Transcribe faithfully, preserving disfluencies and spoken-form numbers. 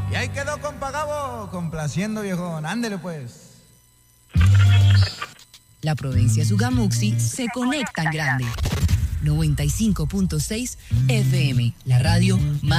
Y ahí quedó, compa Gabo, complaciendo, viejón. Ándele, pues. La Provincia Sugamuxi se conecta en grande. noventa y cinco punto seis F M, la radio más